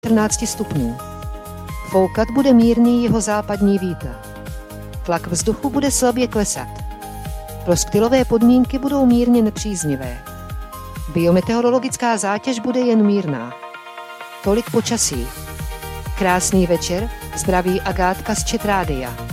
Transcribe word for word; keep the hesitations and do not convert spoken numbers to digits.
čtrnáct stupňů. Foukat bude mírný jihozápadní vítr. Tlak vzduchu bude slabě klesat. Rozptylové podmínky budou mírně nepříznivé. Biometeorologická zátěž bude jen mírná. Tolik počasí. Krásný večer, zdraví Agátka z Chat Rádia.